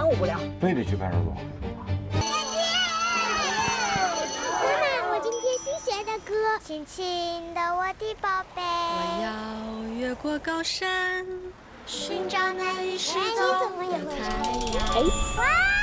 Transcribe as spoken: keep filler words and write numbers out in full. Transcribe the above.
受不了， 非得去派出所。 妈妈，我今天新学的歌，亲亲的我的宝贝。 我要越过高山，寻找那已失哎，你怎么踪的也会唱？ 太阳。 哇！